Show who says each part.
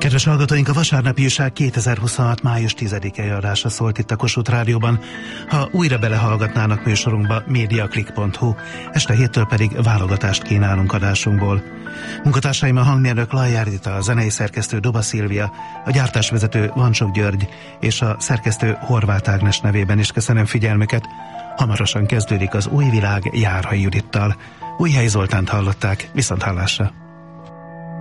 Speaker 1: Kedves hallgatóink, a Vasárnapi Újság 2026. május 10-i adása szólt itt a Kossuth Rádióban. Ha újra belehallgatnának műsorunkba, mediaclick.hu, este 7-től pedig válogatást kínálunk adásunkból. Munkatársaim a hangmérnök Lajjár Dita, a zenei szerkesztő Doba Szilvia, a gyártásvezető Vancsok György és a szerkesztő Horváth Ágnes nevében is köszönöm figyelmüket. Hamarosan kezdődik az Új Világ Járhay Judittal. Újhelyi Zoltánt hallották, viszonthallásra.